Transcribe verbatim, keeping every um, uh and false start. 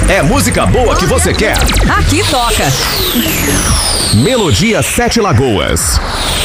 É música boa que você quer. Aqui toca. Melodia Sete Lagoas.